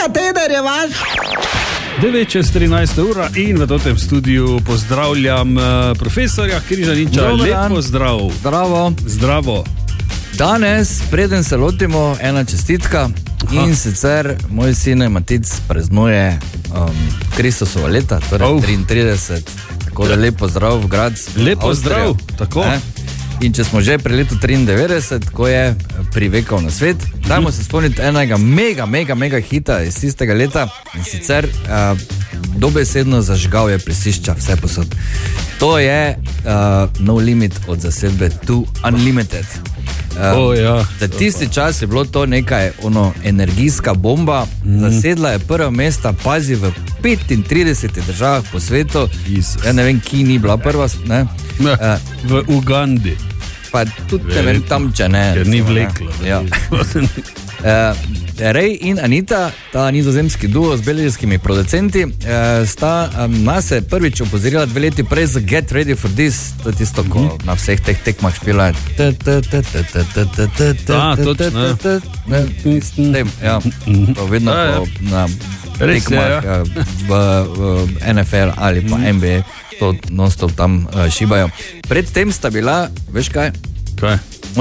kateder je vaš? 9:13 ura in v tem studiu pozdravljam profesorja Križaniča. Lepo zdrav. Zdravo. Danes, preden se lotimo, ena čestitka. In sicer moj sin Matic praznuje Kristusovo leta, torej 33. Tako da lepo zdrav v grad. Lepo zdrav, tako. In če smo že pri letu 93, ko je privekal na svet, dajmo se spomniti enega mega hita iz tistega leta. In sicer dobesedno zažgal je plesišča vse posod. To je No Limit od zasedbe Too Unlimited. Za tisti čas je bilo to nekaj energijska bomba. Zasedla je prva mesta, pazi, v 35 državah po svetu. Ja ne vem, ki ni bila prva, ne? V Ugandi. Pa tudi ne vem tam, če ne. Ker ni vleklo. Ja. Ray in Anita, ta nizozemski duo z belgijskimi producenti, sta nas prvič opozorila 2 leti prej za Get Ready for This. To je tisto, ko na vseh teh tekmah špila. Točno. To vedno na tekmah v NFL ali pa NBA to non-stop tam šibajo. Predtem sta bila, veš kaj?